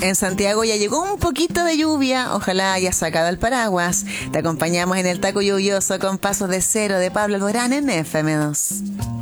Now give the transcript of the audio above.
En Santiago ya llegó un poquito de lluvia, ojalá hayas sacado el paraguas. Te acompañamos en el taco lluvioso con Pasos de Cero de Pablo Alborán en FM2.